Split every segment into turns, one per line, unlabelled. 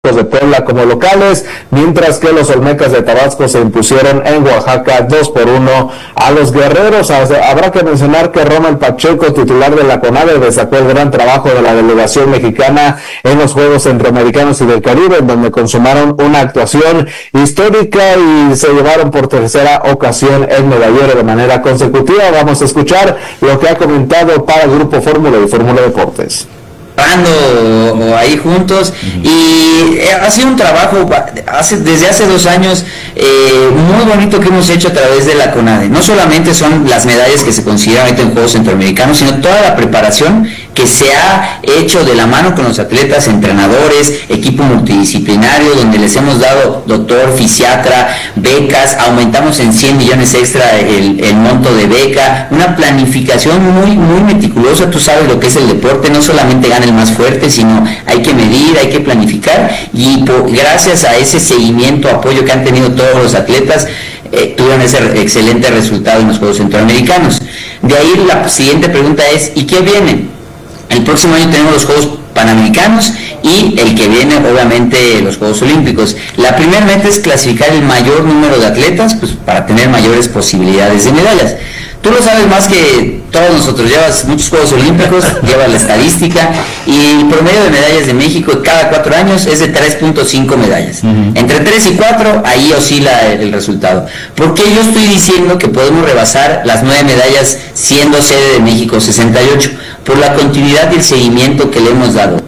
de Puebla como locales, mientras que los Olmecas de Tabasco se impusieron en Oaxaca 2-1 a los guerreros. Habrá que mencionar que Rommel Pacheco, titular de la CONADE, destacó el gran trabajo de la delegación mexicana en los Juegos Centroamericanos y del Caribe, en donde consumaron una actuación histórica y se llevaron por tercera ocasión el medallero de manera consecutiva. Vamos a escuchar lo que ha comentado para el Grupo Fórmula y Fórmula Deportes.
Ahí juntos, y ha sido un trabajo desde hace 2 años muy bonito que hemos hecho a través de la CONADE. No solamente son las medallas que se consideran ahorita en Juegos Centroamericanos, sino toda la preparación que se ha hecho de la mano con los atletas, entrenadores, equipo multidisciplinario, donde les hemos dado doctor, fisiatra, becas, aumentamos en 100 millones extra el monto de beca, una planificación muy meticulosa. Tú sabes lo que es el deporte, no solamente gana el más fuerte, sino hay que medir, hay que planificar, y gracias a ese seguimiento, apoyo que han tenido todos los atletas, tuvieron ese excelente resultado en los Juegos Centroamericanos. De ahí la siguiente pregunta es, ¿y qué viene? El próximo año tenemos los Juegos Panamericanos y el que viene obviamente los Juegos Olímpicos. La primera meta es clasificar el mayor número de atletas, pues para tener mayores posibilidades de medallas. Tú lo sabes más que todos nosotros, llevas muchos Juegos Olímpicos, llevas la estadística, y el promedio de medallas de México cada 4 años es de 3.5 medallas. Entre 3 y 4, ahí oscila el resultado. ¿Por qué yo estoy diciendo que podemos rebasar las 9 medallas siendo sede de México 68? Por la continuidad y el seguimiento que le hemos dado.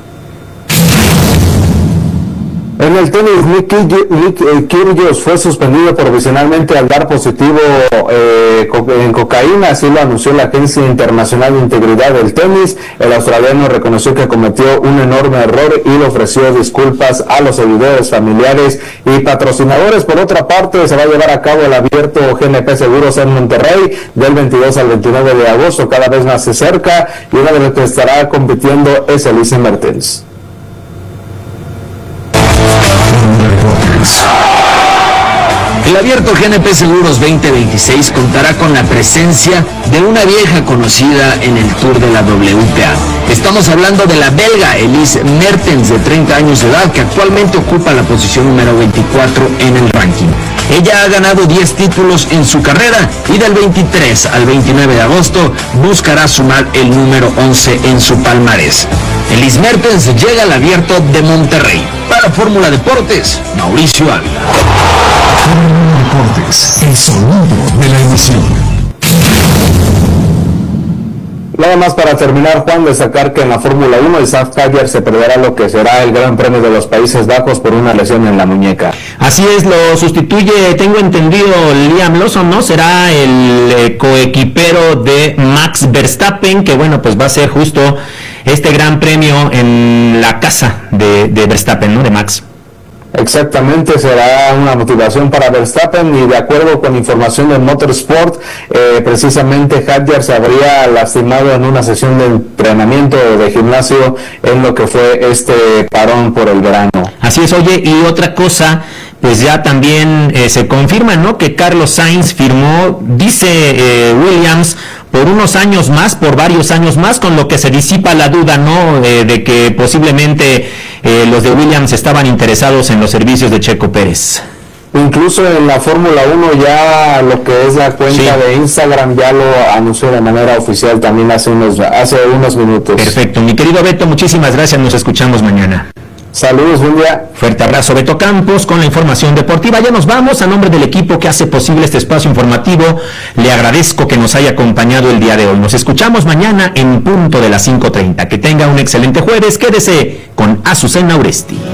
En el tenis, Nick Kyrgios fue suspendido provisionalmente al dar positivo en cocaína, así lo anunció la Agencia Internacional de Integridad del Tenis. El australiano reconoció que cometió un enorme error y le ofreció disculpas a los seguidores, familiares y patrocinadores. Por otra parte, se va a llevar a cabo el abierto GNP Seguros en Monterrey del 22 al 29 de agosto, cada vez más se acerca, y una de las que estará compitiendo es Elise Mertens.
El abierto GNP Seguros 2026 contará con la presencia de una vieja conocida en el Tour de la WTA. Estamos hablando de la belga Elise Mertens, de 30 años de edad, que actualmente ocupa la posición número 24 en el ranking. Ella ha ganado 10 títulos en su carrera y del 23 al 29 de agosto buscará sumar el número 11 en su palmarés. Elise Mertens llega al abierto de Monterrey. Para Fórmula Deportes, Mauricio Ávila.
Fórmula Deportes, el sonido de la emoción.
Nada más para terminar, Juan, destacar que en la Fórmula 1 Isaac Taller se perderá lo que será el Gran Premio de los Países Bajos por una lesión en la muñeca.
Así es, lo sustituye, tengo entendido, Liam Lawson, ¿no? Será el coequipero de Max Verstappen, que bueno, pues va a ser justo este Gran Premio en la casa de Verstappen, ¿no? De Max.
Exactamente, será una motivación para Verstappen, y de acuerdo con información de Motorsport, precisamente Hadjar se habría lastimado en una sesión de entrenamiento de gimnasio en lo que fue este parón por el verano.
Así es, oye, y otra cosa, pues ya también se confirma, ¿no?, que Carlos Sainz firmó, dice Williams, por unos años más, por varios años más, con lo que se disipa la duda, ¿no?, de que posiblemente los de Williams estaban interesados en los servicios de Checo Pérez.
Incluso en la Fórmula 1 ya lo que es la cuenta de Instagram ya lo anunció de manera oficial también hace unos minutos.
Perfecto, mi querido Beto, muchísimas gracias, nos escuchamos mañana.
Saludos, buen día.
Fuerte abrazo, Beto Campos, con la información deportiva. Ya nos vamos. A nombre del equipo que hace posible este espacio informativo, le agradezco que nos haya acompañado el día de hoy. Nos escuchamos mañana en punto de las 5:30. Que tenga un excelente jueves. Quédese con Azucena Uresti.